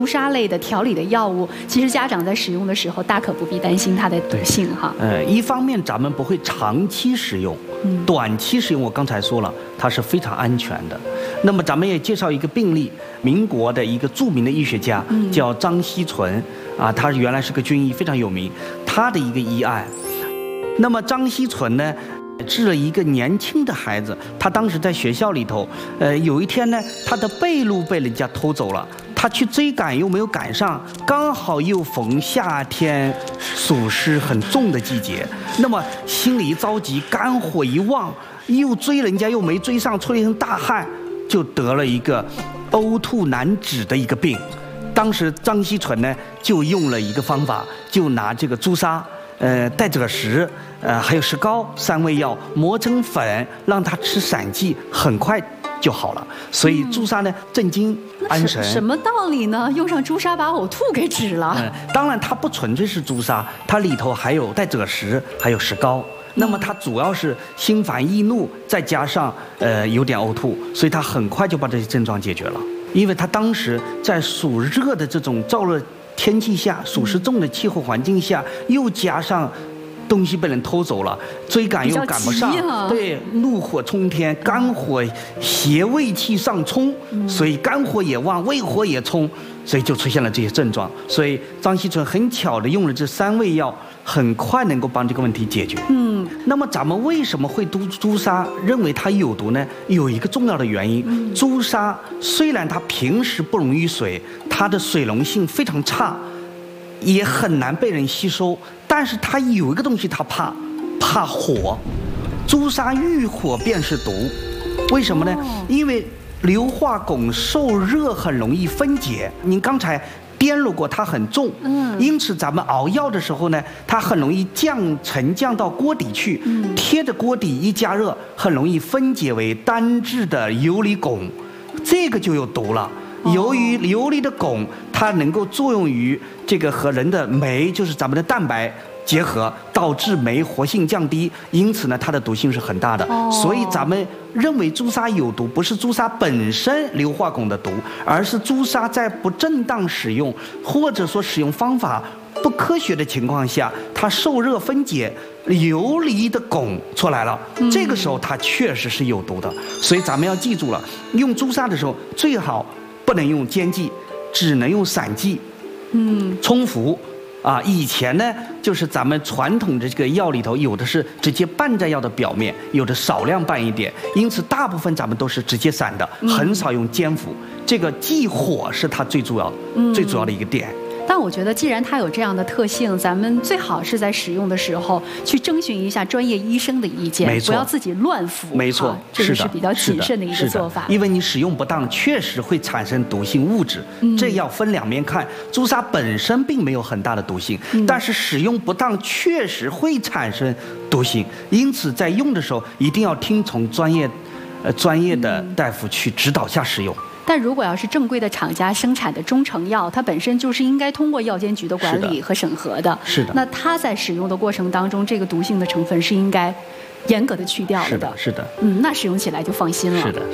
朱砂类的调理的药物，其实家长在使用的时候大可不必担心它的毒性哈。 一方面咱们不会长期使用，短期使用我刚才说了，它是非常安全的。那么咱们也介绍一个病例，民国的一个著名的医学家叫张锡纯啊，他原来是个军医，非常有名。他的一个医案，那么张锡纯呢，治了一个年轻的孩子，他当时在学校里头，有一天呢，他的被褥被人家偷走了。他去追赶又没有赶上，刚好又逢夏天暑湿很重的季节，那么心里一着急，肝火一旺，又追人家又没追上，出了一身大汗，就得了一个呕吐难止的一个病。当时张锡纯呢就用了一个方法，就拿这个朱砂、代赭石、还有石膏3味药磨成粉，让他吃散剂，很快就好了。所以朱砂呢镇惊安神。 什么道理呢？用上朱砂把呕吐给止了？ 当然它不纯粹是朱砂，它里头还有代赭石，还有石膏。那么它主要是心烦易怒，再加上有点呕吐，所以它很快就把这些症状解决了。因为他当时在暑热的这种燥热天气下，暑湿重的气候环境下，又加上东西被人偷走了，追赶又赶不上，对，怒火冲天，肝火邪胃气上冲，所以肝火也旺，胃火也冲，所以就出现了这些症状。所以张锡纯很巧的用了这3味药，很快能够帮这个问题解决。那么咱们为什么会读朱砂认为它有毒呢？有一个重要的原因，朱砂虽然它平时不溶于水，它的水溶性非常差，也很难被人吸收，但是它有一个东西它怕火，朱砂遇火便是毒。为什么呢？因为硫化汞受热很容易分解，您刚才颠簸过，它很重，因此咱们熬药的时候呢，它很容易沉降到锅底去，贴着锅底一加热，很容易分解为单质的游离汞，这个就有毒了。由于游离的汞，它能够作用于这个和人的酶，就是咱们的蛋白结合，导致酶活性降低，因此呢，它的毒性是很大的。所以咱们认为朱砂有毒，不是朱砂本身硫化汞的毒，而是朱砂在不正当使用，或者说使用方法不科学的情况下，它受热分解，游离的汞出来了，这个时候它确实是有毒的。所以咱们要记住了，用朱砂的时候最好不能用煎剂，只能用散剂，冲服。以前呢，就是咱们传统的这个药里头，有的是直接拌在药的表面，有的少量拌一点，因此大部分咱们都是直接散的，很少用煎服。这个忌火是它最主要的一个点。 但我觉得，既然它有这样的特性，咱们最好是在使用的时候去征询一下专业医生的意见，不要自己乱服。 没错， 这个是比较谨慎的一个做法。 因为你使用不当，确实会产生毒性物质。这要分两面看。朱砂本身并没有很大的毒性，但是使用不当确实会产生毒性。因此，在用的时候一定要听从专业的大夫去指导下使用。 但如果要是正规的厂家生产的中成药，它本身就是应该通过药监局的管理和审核的。 是的。 那它在使用的过程当中，这个毒性的成分是应该严格的去掉的。 是的。 那使用起来就放心了。 是的。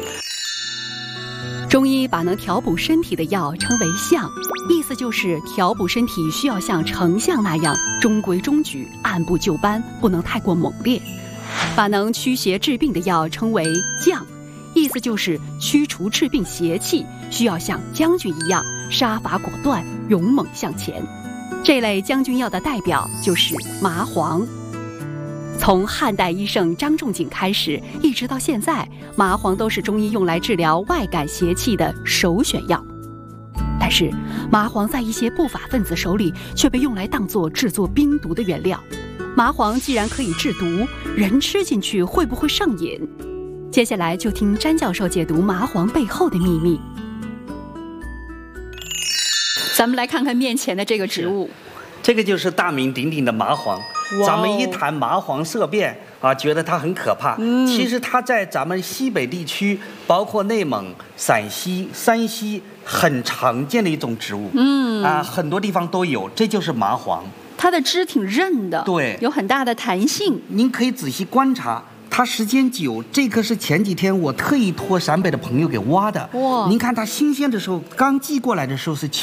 中医把能调补身体的药称为相，意思就是调补身体需要像丞相那样中规中矩、按部就班，不能太过猛烈。把能驱邪治病的药称为将。意思就是驱除治病邪气，需要像将军一样杀伐果断、勇猛向前。这类将军药的代表就是麻黄。从汉代医圣张仲景开始，一直到现在，麻黄都是中医用来治疗外感邪气的首选药。但是，麻黄在一些不法分子手里却被用来当作制作冰毒的原料。麻黄既然可以制毒，人吃进去会不会上瘾？接下来就听詹教授解读麻黄背后的秘密。咱们来看看面前的这个植物， 这个就是大名鼎鼎的麻黄。咱们一谈麻黄色变觉得它很可怕。其实它在咱们西北地区，包括内蒙、陕西、山西，很常见的一种植物。很多地方都有，这就是麻黄。 它的枝挺韧的， 对， 有很大的弹性。 您可以仔细观察。它时间久，这棵是前几天我特意托陕北的朋友给挖的。您看它新鲜的时候，刚寄过来的时候是